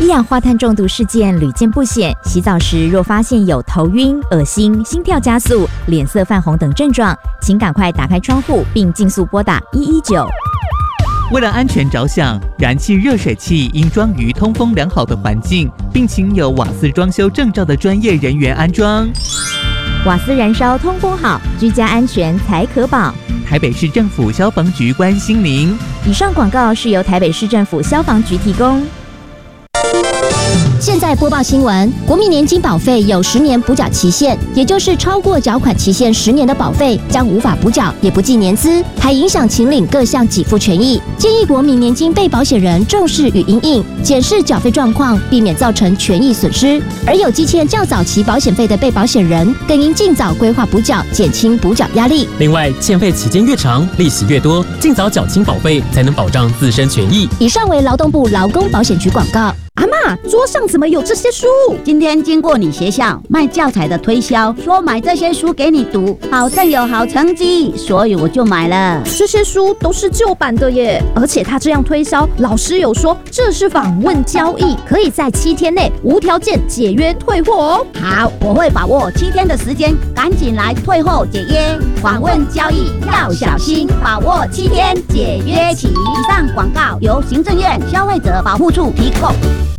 一氧化碳中毒事件屡见不鲜，洗澡时若发现有头晕、恶心、心跳加速、脸色泛红等症状，请赶快打开窗户并尽速拨打119。 为了安全着想，燃气热水器应装于通风良好的环境，并请有瓦斯装修证照的专业人员安装。 瓦斯燃烧通风好，居家安全才可保。 台北市政府消防局关心您。 以上广告是由台北市政府消防局提供。 现在播报新闻：国民年金保费有10年补缴期限，也就是超过缴款期限10年的保费将无法补缴，也不计年资，还影响请领各项给付权益。建议国民年金被保险人重视与因应，检视缴费状况，避免造成权益损失。而有积欠较早期保险费的被保险人，更应尽早规划补缴，减轻补缴压力。 另外，欠费期间越长，利息越多，尽早缴清保费，才能保障自身权益。 以上为劳动部劳工保险局广告。 阿嬷，桌上怎么有这些书？ 今天经过你学校卖教材的推销，说买这些书给你读，保证有好成绩，所以我就买了。 这些书都是旧版的耶，而且他这样推销，老师有说这是访问交易，可以在7天内无条件解约退货哦。 好，我会把握7天的时间，赶紧来退货解约。访问交易要小心，把握7天解约期。以上广告由行政院消费者保护处提供。